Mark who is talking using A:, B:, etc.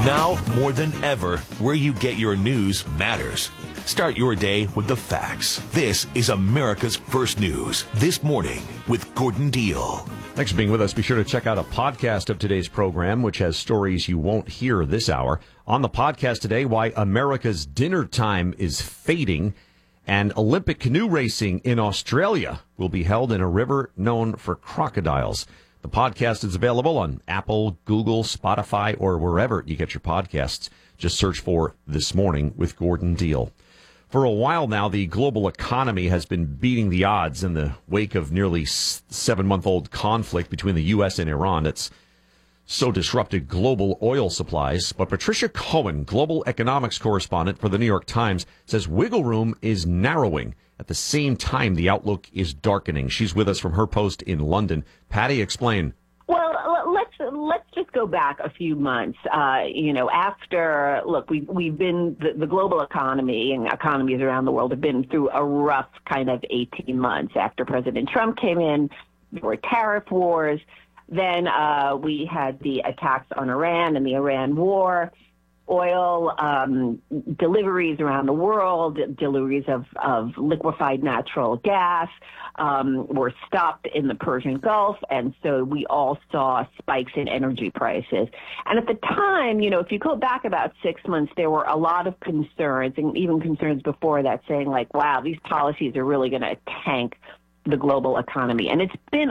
A: Now, more than ever, where you get your news matters. Start your day with the facts. This is America's First News This Morning with Gordon Deal.
B: Thanks for being with us. Be sure to check out a podcast of today's program, which has stories you won't hear this hour. On the podcast today, why America's dinner time is fading, and Olympic canoe racing in Australia will be held in a river known for crocodiles. The podcast is available on Apple, Google, Spotify, or wherever you get your podcasts. Just search for This Morning with Gordon Deal. For a while now, the global economy has been beating the odds in the wake of nearly 7-month-old conflict between the U.S. and Iran. It's so disrupted global oil supplies. But Patricia Cohen, global economics correspondent for the New York Times, says wiggle room is narrowing. At the same time, the outlook is darkening. She's with us from her post in London. Patty, explain.
C: Well, let's just go back a few months. We've been the global economy and economies around the world have been through a rough kind of 18 months after President Trump came in. There were tariff wars. Then we had the attacks on Iran and the Iran war. Oil deliveries around the world, deliveries of liquefied natural gas were stopped in the Persian Gulf, and so we all saw spikes in energy prices. And at the time, if you go back about 6 months, there were a lot of concerns, and even concerns before that, saying like, wow, these policies are really going to tank the global economy. And it's been